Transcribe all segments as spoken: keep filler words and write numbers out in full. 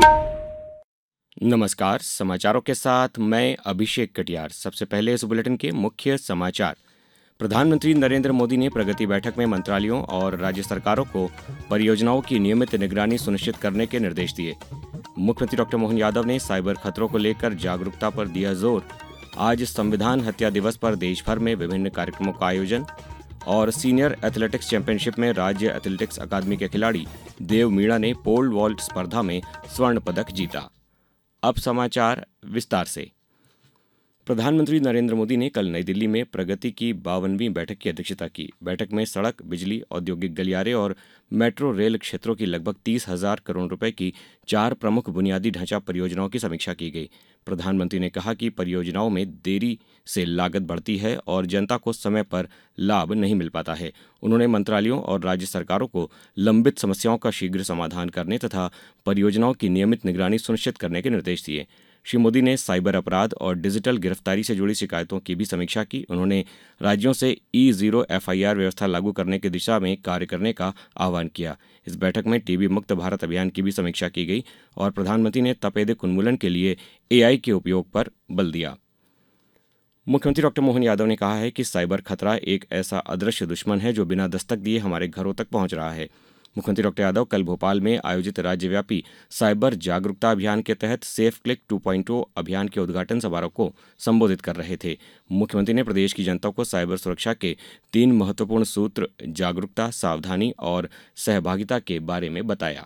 नमस्कार, समाचारों के साथ मैं अभिषेक कटियार। सबसे पहले इस बुलेटिन के मुख्य समाचार। प्रधानमंत्री नरेंद्र मोदी ने प्रगति बैठक में मंत्रालयों और राज्य सरकारों को परियोजनाओं की नियमित निगरानी सुनिश्चित करने के निर्देश दिए। मुख्यमंत्री डॉक्टर मोहन यादव ने साइबर खतरों को लेकर जागरूकता पर दिया जोर। आज संविधान हत्या दिवस पर देश भर में विभिन्न कार्यक्रमों का आयोजन। और सीनियर एथलेटिक्स चैंपियनशिप में राज्य एथलेटिक्स अकादमी के खिलाड़ी देव मीणा ने पोल वॉल्ट स्पर्धा में स्वर्ण पदक जीता। अब समाचार विस्तार से। प्रधानमंत्री नरेंद्र मोदी ने कल नई दिल्ली में प्रगति की बावनवीं बैठक की अध्यक्षता की। बैठक में सड़क, बिजली, औद्योगिक गलियारे और मेट्रो रेल क्षेत्रों की लगभग तीस हजार करोड़ रुपए की चार प्रमुख बुनियादी ढांचा परियोजनाओं की समीक्षा की गई। प्रधानमंत्री ने कहा कि परियोजनाओं में देरी से लागत बढ़ती है और जनता को समय पर लाभ नहीं मिल पाता है। उन्होंने मंत्रालयों और राज्य सरकारों को लंबित समस्याओं का शीघ्र समाधान करने तथा परियोजनाओं की नियमित निगरानी सुनिश्चित करने के निर्देश दिए। श्री मोदी ने साइबर अपराध और डिजिटल गिरफ्तारी से जुड़ी शिकायतों की भी समीक्षा की। उन्होंने राज्यों से E zero F I R व्यवस्था लागू करने की दिशा में कार्य करने का आह्वान किया। इस बैठक में टीबी मुक्त भारत अभियान की भी समीक्षा की गई और प्रधानमंत्री ने तपेदिक उन्मूलन के लिए ए आई के उपयोग पर बल दिया। मुख्यमंत्री डॉक्टर मोहन यादव ने कहा है कि साइबर खतरा एक ऐसा अदृश्य दुश्मन है जो बिना दस्तक दिए हमारे घरों तक पहुंच रहा है। मुख्यमंत्री डॉक्टर यादव कल भोपाल में आयोजित राज्यव्यापी साइबर जागरूकता अभियान के तहत सेफ क्लिक टू पॉइंट ओ अभियान के उद्घाटन समारोह को संबोधित कर रहे थे। मुख्यमंत्री ने प्रदेश की जनता को साइबर सुरक्षा के तीन महत्वपूर्ण सूत्र जागरूकता, सावधानी और सहभागिता के बारे में बताया।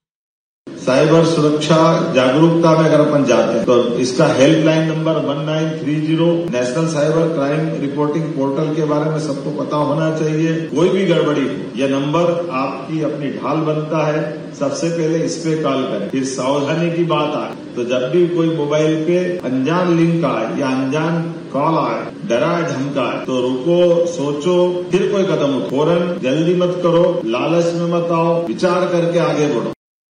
साइबर सुरक्षा जागरूकता में अगर अपन जाते हैं तो इसका helpline number one nine three zero national cyber crime reporting portal के बारे में सबको पता होना चाहिए। कोई भी गड़बड़ी हो, यह नंबर आपकी अपनी ढाल बनता है। सबसे पहले इस पे कॉल करें। फिर सावधानी की बात आए तो जब भी कोई मोबाइल पे अनजान लिंक आए या अनजान कॉल आए, डराए धमकाए तो रुको, सोचो, फिर कोई कदम उठाओ। फौरन जल्दी मत करो, लालच में मत आओ, विचार करके आगे बढ़ो।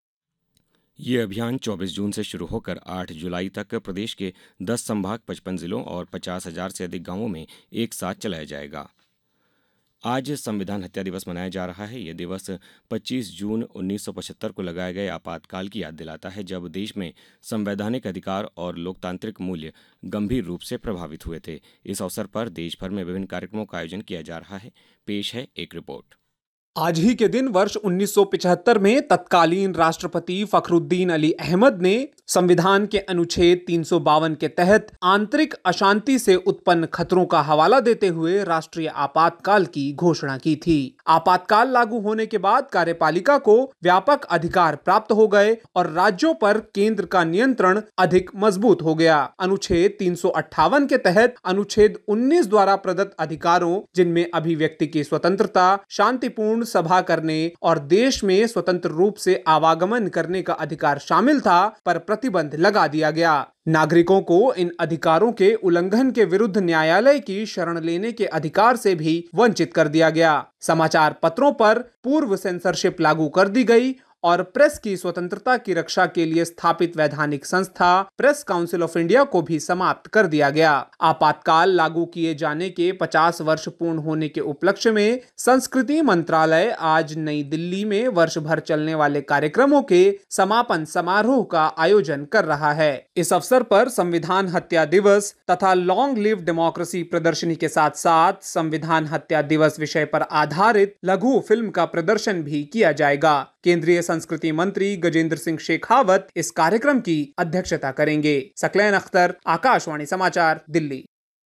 ये अभियान चौबीस जून से शुरू होकर आठ जुलाई तक प्रदेश के दस संभाग, पचपन जिलों और पचास हजार से अधिक गांवों में एक साथ चलाया जाएगा। आज संविधान हत्या दिवस मनाया जा रहा है। यह दिवस पच्चीस जून उन्नीस सौ पचहत्तर को लगाए गए आपातकाल की याद दिलाता है, जब देश में संवैधानिक अधिकार और लोकतांत्रिक मूल्य गंभीर रूप से प्रभावित हुए थे। इस अवसर पर देश भर में विभिन्न कार्यक्रमों का आयोजन किया जा रहा है। पेश है एक रिपोर्ट। आज ही के दिन वर्ष उन्नीस सौ पचहत्तर में तत्कालीन राष्ट्रपति फखरुद्दीन अली अहमद ने संविधान के अनुच्छेद तीन सौ बावन के तहत आंतरिक अशांति से उत्पन्न खतरों का हवाला देते हुए राष्ट्रीय आपातकाल की घोषणा की थी। आपातकाल लागू होने के बाद कार्यपालिका को व्यापक अधिकार प्राप्त हो गए और राज्यों पर केंद्र का नियंत्रण अधिक मजबूत हो गया। अनुच्छेद तीन सौ अट्ठावन के तहत अनुच्छेद उन्नीस द्वारा प्रदत्त अधिकारों, जिनमें अभिव्यक्ति की स्वतंत्रता, शांतिपूर्ण सभा करने और देश में स्वतंत्र रूप से आवागमन करने का अधिकार शामिल था, पर प्रतिबंध लगा दिया गया। नागरिकों को इन अधिकारों के उल्लंघन के विरुद्ध न्यायालय की शरण लेने के अधिकार से भी वंचित कर दिया गया। समाचार पत्रों पर पूर्व सेंसरशिप लागू कर दी गई और प्रेस की स्वतंत्रता की रक्षा के लिए स्थापित वैधानिक संस्था प्रेस काउंसिल ऑफ इंडिया को भी समाप्त कर दिया गया। आपातकाल लागू किए जाने के पचास वर्ष पूर्ण होने के उपलक्ष्य में संस्कृति मंत्रालय आज नई दिल्ली में वर्ष भर चलने वाले कार्यक्रमों के समापन समारोह का आयोजन कर रहा है। इस अवसर पर संविधान हत्या दिवस तथा लॉन्ग लिव डेमोक्रेसी प्रदर्शनी के साथ साथ संविधान हत्या दिवस विषय पर आधारित लघु फिल्म का प्रदर्शन भी किया जाएगा। केंद्रीय संस्कृति मंत्री गजेंद्र सिंह शेखावत इस कार्यक्रम की अध्यक्षता करेंगे। सकलैन अख्तर, आकाशवाणी समाचार, दिल्ली।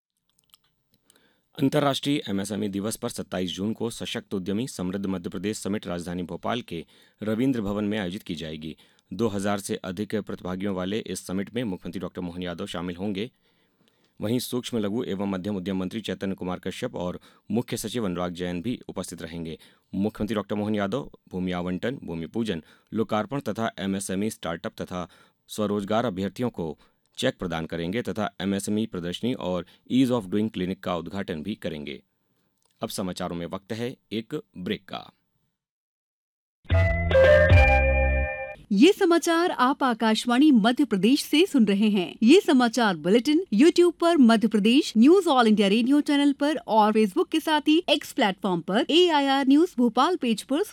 अंतर्राष्ट्रीय एम एस एम ई दिवस पर सत्ताईस जून को सशक्त उद्यमी समृद्ध मध्य प्रदेश समिट राजधानी भोपाल के रविंद्र भवन में आयोजित की जाएगी। दो हजार से अधिक प्रतिभागियों वाले इस समिट में मुख्यमंत्री डॉक्टर मोहन यादव शामिल होंगे। वहीं सूक्ष्म लघु एवं मध्यम उद्यम मंत्री चैतन्य कुमार कश्यप और मुख्य सचिव अनुराग जैन भी उपस्थित रहेंगे। मुख्यमंत्री डॉक्टर मोहन यादव भूमि आवंटन, भूमि पूजन, लोकार्पण तथा M S M E startup तथा स्वरोजगार अभ्यर्थियों को चेक प्रदान करेंगे तथा एम एस एम ई प्रदर्शनी और ईज ऑफ डूइंग क्लिनिक का उद्घाटन भी करेंगे। अब समाचारों में वक्त है एक ब्रेक का। ये समाचार आप आकाशवाणी मध्य प्रदेश से सुन रहे हैं। ये समाचार बुलेटिन यूट्यूब पर Madhya Pradesh news all India radio channel पर और फेसबुक के साथ ही एक्स प्लेटफॉर्म पर ए I R news Bhopal page पर